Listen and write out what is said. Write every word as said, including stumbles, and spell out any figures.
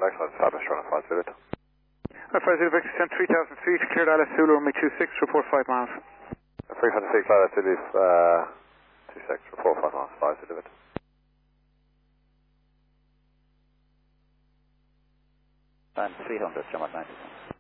excellent, established, run five zero. five zero Victor, send three thousand feet, cleared Alice Zulu, runway two six, report five miles. three hundred feet, cleared Alice Zulu, uh, two six, report five miles, five zero. And three hundred, Jump ninety.